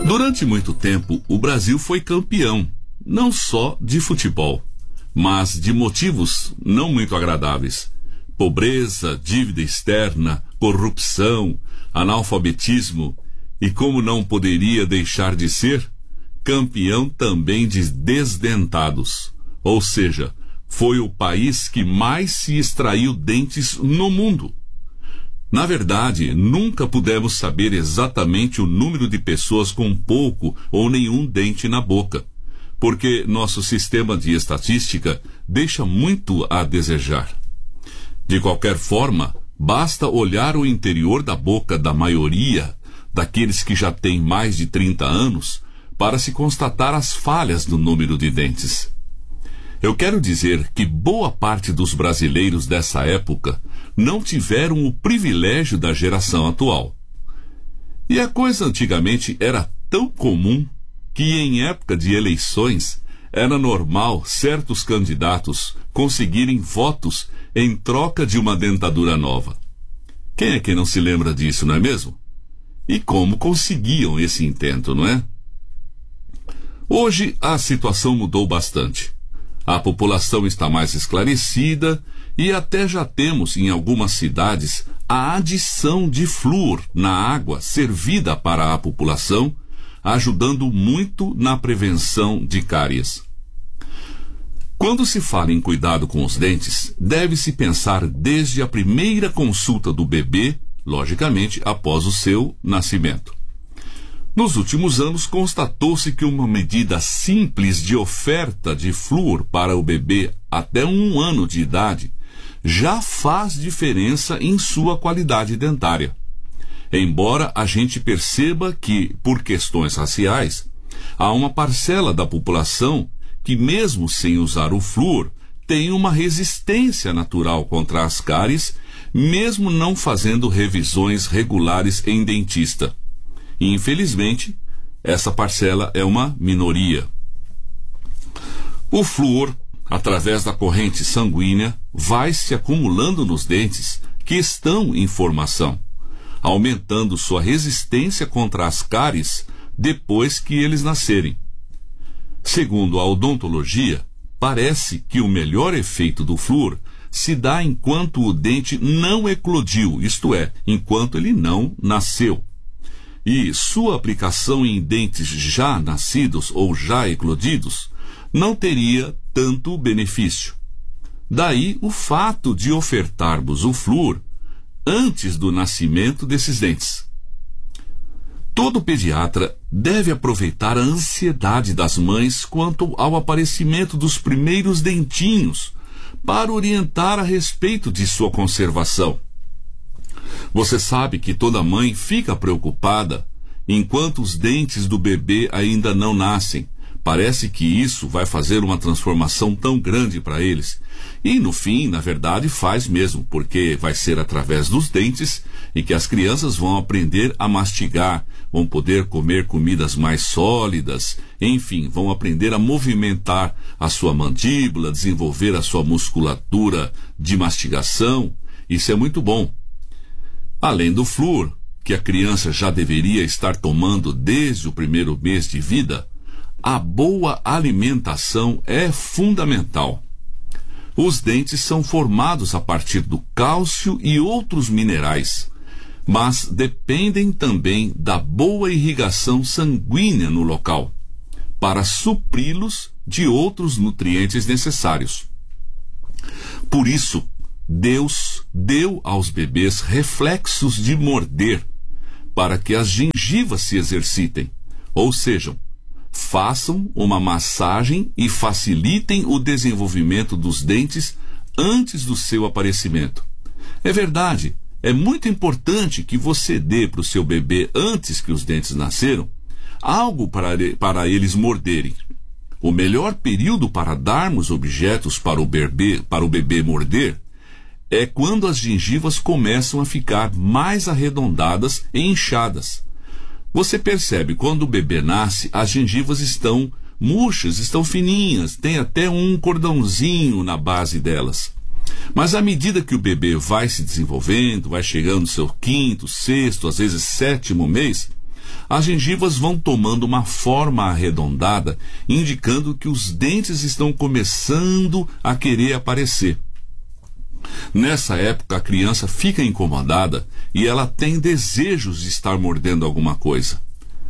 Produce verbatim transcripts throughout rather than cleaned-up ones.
Durante muito tempo, o Brasil foi campeão, não só de futebol, mas de motivos não muito agradáveis. Pobreza, dívida externa, corrupção, analfabetismo e, como não poderia deixar de ser, campeão também de desdentados. Ou seja, foi o país que mais se extraiu dentes no mundo. Na verdade, nunca pudemos saber exatamente o número de pessoas com pouco ou nenhum dente na boca, porque nosso sistema de estatística deixa muito a desejar. De qualquer forma, basta olhar o interior da boca da maioria daqueles que já têm mais de trinta anos para se constatar as falhas no número de dentes. Eu quero dizer que boa parte dos brasileiros dessa época não tiveram o privilégio da geração atual. E a coisa antigamente era tão comum que em época de eleições era normal certos candidatos conseguirem votos em troca de uma dentadura nova. Quem é que não se lembra disso, não é mesmo? E como conseguiam esse intento, não é? Hoje a situação mudou bastante. A população está mais esclarecida e até já temos em algumas cidades a adição de flúor na água servida para a população, ajudando muito na prevenção de cáries. Quando se fala em cuidado com os dentes, deve-se pensar desde a primeira consulta do bebê, logicamente após o seu nascimento. Nos últimos anos, constatou-se que uma medida simples de oferta de flúor para o bebê até um ano de idade já faz diferença em sua qualidade dentária. Embora a gente perceba que, por questões raciais, há uma parcela da população que, mesmo sem usar o flúor, tem uma resistência natural contra as cáries, mesmo não fazendo revisões regulares em dentista. E, infelizmente, essa parcela é uma minoria. O flúor, através da corrente sanguínea, vai se acumulando nos dentes que estão em formação, aumentando sua resistência contra as cáries depois que eles nascerem. Segundo a odontologia, parece que o melhor efeito do flúor se dá enquanto o dente não eclodiu, isto é, enquanto ele não nasceu. E sua aplicação em dentes já nascidos ou já eclodidos não teria tanto benefício. Daí o fato de ofertarmos o flúor antes do nascimento desses dentes. Todo pediatra deve aproveitar a ansiedade das mães quanto ao aparecimento dos primeiros dentinhos para orientar a respeito de sua conservação. Você sabe que toda mãe fica preocupada enquanto os dentes do bebê ainda não nascem. Parece que isso vai fazer uma transformação tão grande para eles. E no fim, na verdade, faz mesmo, porque vai ser através dos dentes em que as crianças vão aprender a mastigar, vão poder comer comidas mais sólidas, enfim, vão aprender a movimentar a sua mandíbula, desenvolver a sua musculatura de mastigação. Isso é muito bom. Além do flúor, que a criança já deveria estar tomando desde o primeiro mês de vida, a boa alimentação é fundamental. Os dentes são formados a partir do cálcio e outros minerais, mas dependem também da boa irrigação sanguínea no local, para supri-los de outros nutrientes necessários. Por isso, Deus deu aos bebês reflexos de morder, para que as gengivas se exercitem, ou seja, façam uma massagem e facilitem o desenvolvimento dos dentes antes do seu aparecimento. É verdade, é muito importante que você dê para o seu bebê, antes que os dentes nasceram, algo para, para eles morderem. O melhor período para darmos objetos para o bebê, para o bebê morder é quando as gengivas começam a ficar mais arredondadas e inchadas. Você percebe, quando o bebê nasce, as gengivas estão murchas, estão fininhas, tem até um cordãozinho na base delas. Mas à medida que o bebê vai se desenvolvendo, vai chegando no seu quinto, sexto, às vezes sétimo mês, as gengivas vão tomando uma forma arredondada, indicando que os dentes estão começando a querer aparecer. Nessa época, a criança fica incomodada e ela tem desejos de estar mordendo alguma coisa.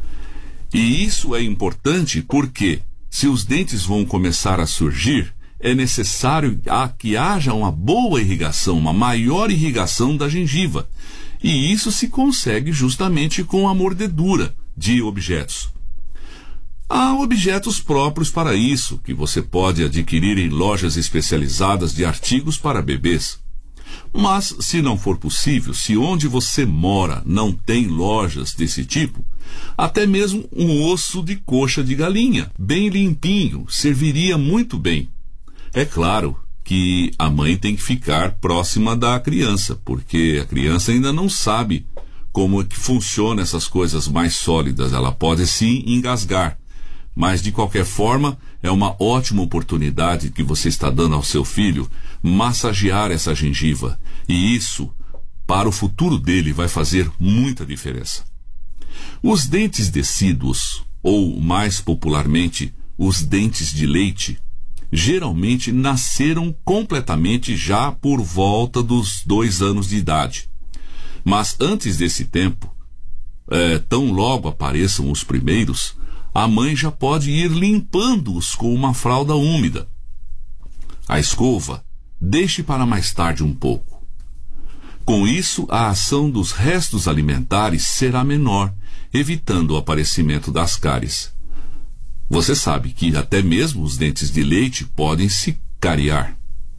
E isso é importante porque, se os dentes vão começar a surgir, é necessário que haja uma boa irrigação, uma maior irrigação da gengiva. E isso se consegue justamente com a mordedura de objetos. Há objetos próprios para isso, que você pode adquirir em lojas especializadas de artigos para bebês. Mas, se não for possível, se onde você mora não tem lojas desse tipo, até mesmo um osso de coxa de galinha, bem limpinho, serviria muito bem. É claro que a mãe tem que ficar próxima da criança, porque a criança ainda não sabe como é que funciona essas coisas mais sólidas. Ela pode sim engasgar, mas de qualquer forma é uma ótima oportunidade que você está dando ao seu filho massagear essa gengiva, e isso, para o futuro dele, vai fazer muita diferença. Os dentes decíduos, ou mais popularmente, os dentes de leite, geralmente nasceram completamente já por volta dos dois anos de idade. Mas antes desse tempo, é, tão logo apareçam os primeiros, a mãe já pode ir limpando-os com uma fralda úmida. A escova, deixe para mais tarde um pouco. Com isso, a ação dos restos alimentares será menor, evitando o aparecimento das cáries. Você sabe que até mesmo os dentes de leite podem se cariar.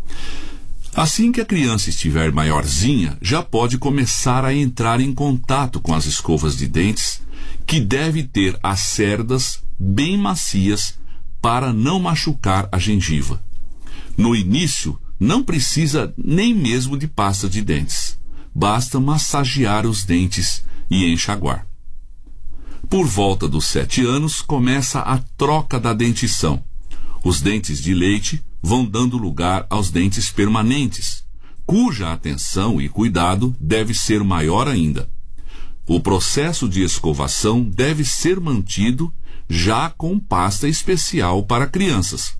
Assim que a criança estiver maiorzinha, já pode começar a entrar em contato com as escovas de dentes, que deve ter as cerdas bem macias para não machucar a gengiva. No início, não precisa nem mesmo de pasta de dentes. Basta massagear os dentes e enxaguar. Por volta dos sete anos, começa a troca da dentição. Os dentes de leite vão dando lugar aos dentes permanentes, cuja atenção e cuidado deve ser maior ainda. O processo de escovação deve ser mantido já com pasta especial para crianças.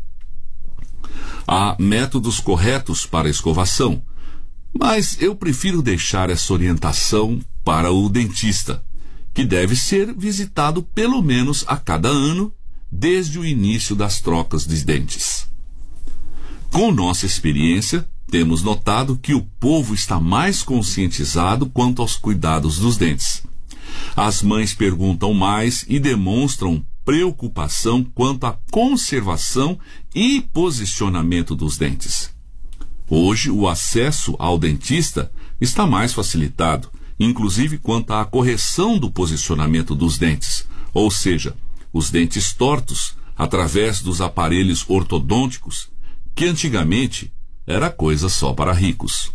Há métodos corretos para escovação, mas eu prefiro deixar essa orientação para o dentista, que deve ser visitado pelo menos a cada ano, desde o início das trocas de dentes. Com nossa experiência, temos notado que o povo está mais conscientizado quanto aos cuidados dos dentes. As mães perguntam mais e demonstram preocupação quanto à conservação e posicionamento dos dentes. Hoje, o acesso ao dentista está mais facilitado, inclusive quanto à correção do posicionamento dos dentes, ou seja, os dentes tortos através dos aparelhos ortodônticos, que antigamente era coisa só para ricos.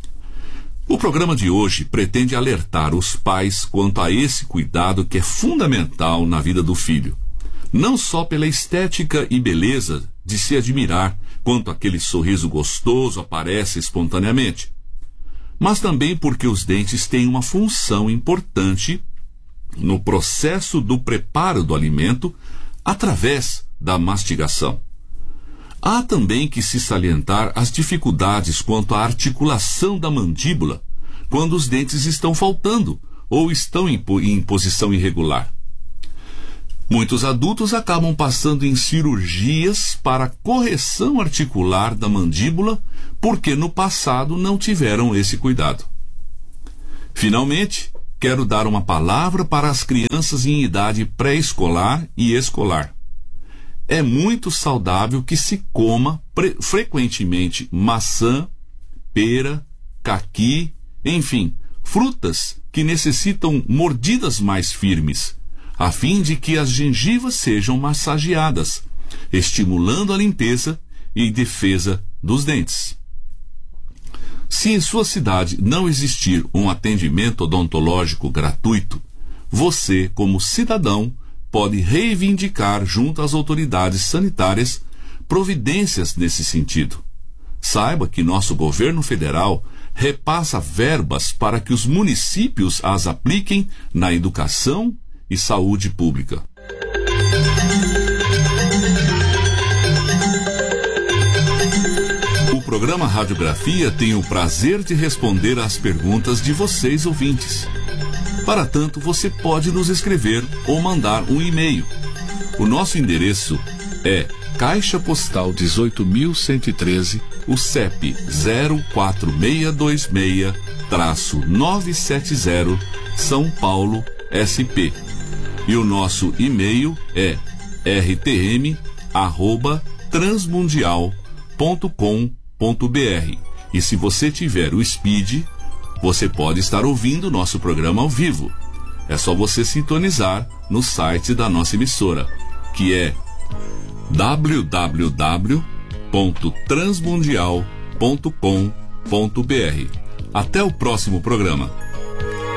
O programa de hoje pretende alertar os pais quanto a esse cuidado que é fundamental na vida do filho, não só pela estética e beleza de se admirar quanto aquele sorriso gostoso aparece espontaneamente, mas também porque os dentes têm uma função importante no processo do preparo do alimento através da mastigação. Há também que se salientar as dificuldades quanto à articulação da mandíbula quando os dentes estão faltando ou estão em, em posição irregular. Muitos adultos acabam passando em cirurgias para correção articular da mandíbula porque no passado não tiveram esse cuidado. Finalmente, quero dar uma palavra para as crianças em idade pré-escolar e escolar. É muito saudável que se coma frequentemente maçã, pera, caqui, enfim, frutas que necessitam mordidas mais firmes, a fim de que as gengivas sejam massageadas, estimulando a limpeza e defesa dos dentes. Se em sua cidade não existir um atendimento odontológico gratuito, você, como cidadão, pode reivindicar junto às autoridades sanitárias providências nesse sentido. Saiba que nosso governo federal repassa verbas para que os municípios as apliquem na educação e saúde pública. O programa Radiografia tem o prazer de responder às perguntas de vocês ouvintes. Para tanto, você pode nos escrever ou mandar um e-mail. O nosso endereço é Caixa Postal dezoito mil cento e treze, o C E P zero quatro seis dois seis, nove sete zero, São Paulo, S P. E o nosso e-mail é r t m arroba transmundial ponto com ponto b r. E se você tiver o Speed, você pode estar ouvindo o nosso programa ao vivo. É só você sintonizar no site da nossa emissora, que é w w w ponto transmundial ponto com ponto b r. Até o próximo programa.